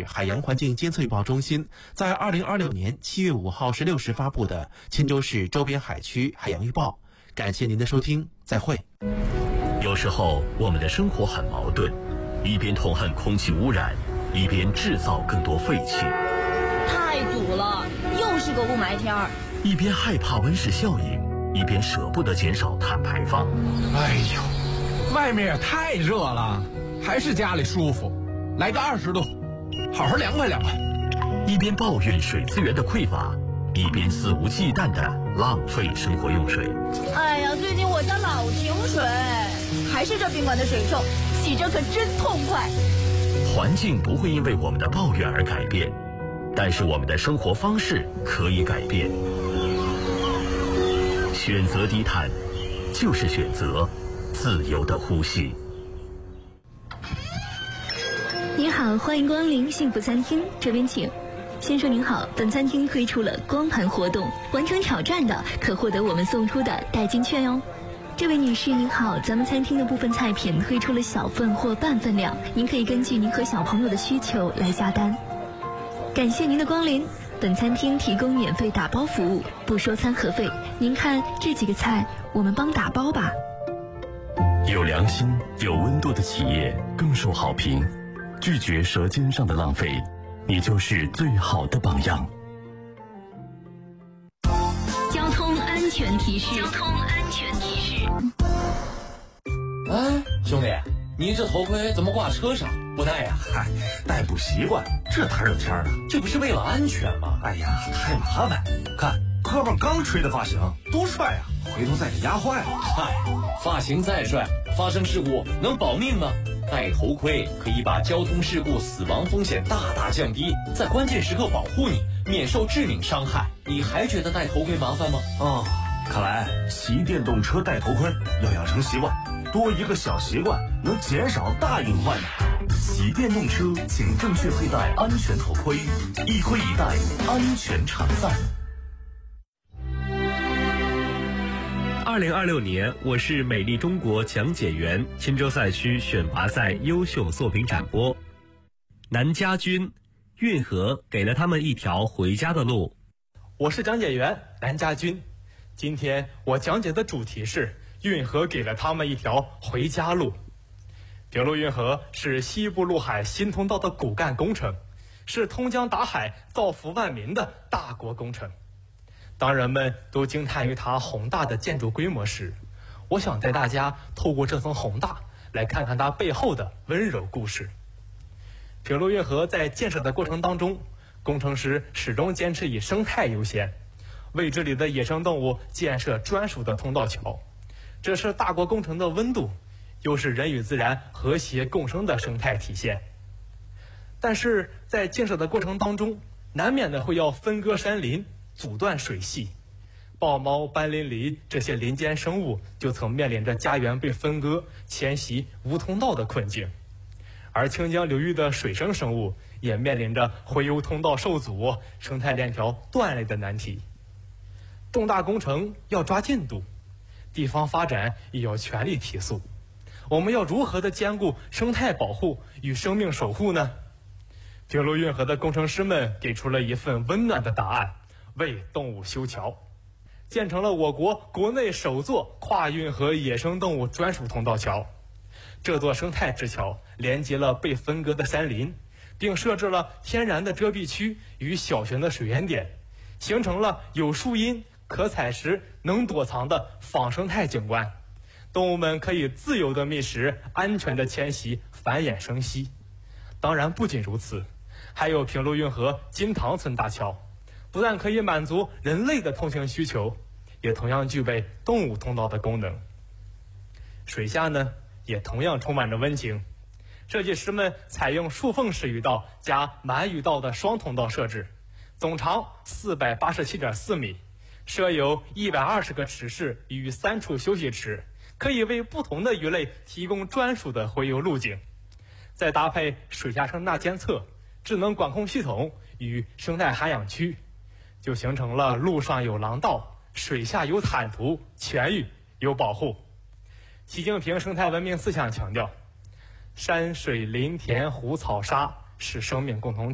是海洋环境监测预报中心在2026年7月5号16时发布的钦州市周边海区海洋预报。感谢您的收听，再会。 有时候我们的生活很矛盾，一边痛恨空气污染，一边制造更多废气。 太堵了，又是个雾霾天儿。 一边害怕温室效应，一边舍不得减少碳排放。 哎呦，外面也太热了，还是家里舒服。来个20度，好好凉快凉快。 一边抱怨水资源的匮乏，一边肆无忌惮地浪费生活用水。 哎呀，最近我家老停水，还是这宾馆的水臭，洗着可真痛快。 环境不会因为我们的抱怨而改变，但是我们的生活方式可以改变。选择低碳，就是选择自由的呼吸。 您好，欢迎光临幸福餐厅，这边请。先生您好，本餐厅推出了光盘活动，完成挑战的可获得我们送出的代金券哟。这位女士您好，咱们餐厅的部分菜品推出了小份或半份量，您可以根据您和小朋友的需求来下单。感谢您的光临，本餐厅提供免费打包服务，不收餐盒费。您看这几个菜，我们帮打包吧。 有良心、有温度的企业更受好评。拒绝舌尖上的浪费，你就是最好的榜样。 交通安全提示。交通安全提示。 哎，兄弟，你这头盔怎么挂车上不戴呀？ 嗨，戴不习惯，这大热天的， 这不是为了安全吗？ 哎呀，太麻烦。看哥们刚吹的发型，多帅啊！回头再给压坏了。 嗨，发型再帅，发生事故能保命吗？戴头盔可以把交通事故死亡风险大大降低，在关键时刻保护你，免受致命伤害。你还觉得戴头盔麻烦吗？ 看来骑电动车戴头盔要养成习惯，多一个小习惯能减少大隐患的。骑电动车请正确佩戴安全头盔，一盔一戴，安全常在。 2026年，我是美丽中国讲解员钦州赛区选拔赛优秀作品展播。南家军，运河给了他们一条回家的路。 我是讲解员南家军，今天我讲解的主题是运河给了他们一条回家路。平陆运河是西部陆海新通道的骨干工程，是通江达海、造福万民的大国工程。当人们都惊叹于它宏大的建筑规模时，我想带大家透过这层宏大，来看看它背后的温柔故事。平陆运河在建设的过程当中，工程师始终坚持以生态优先，为这里的野生动物建设专属的通道桥。这是大国工程的温度，又是人与自然和谐共生的生态体现。但是在建设的过程当中，难免的会要分割山林，阻断水系，豹猫、斑羚狸这些林间生物就曾面临着家园被分割、迁徙无通道的困境，而清江流域的水生生物也面临着洄游通道受阻、生态链条断裂的难题。重大工程要抓进度，地方发展也要全力提速。我们要如何的兼顾生态保护与生命守护呢？平陆运河的工程师们给出了一份温暖的答案。为动物修桥，建成了我国国内首座跨运河野生动物专属通道桥。这座生态之桥连接了被分割的山林，并设置了天然的遮蔽区与小型的水源点，形成了有树荫、可采食、能躲藏的仿生态景观。动物们可以自由的觅食，安全的迁徙、繁衍生息。当然，不仅如此，还有平陆运河金塘村大桥。不但可以满足人类的通行需求，也同样具备动物通道的功能。水下呢，也同样充满着温情。设计师们采用竖缝式鱼道加满鱼道的双通道设置，总长487.4米，设有120个池室与3处休息池，可以为不同的鱼类提供专属的洄游路径。再搭配水下声纳监测、智能管控系统与生态涵养区，就形成了陆上有廊道，水下有坦途，全域有保护。习近平生态文明思想强调，山水林田湖草沙是生命共同体。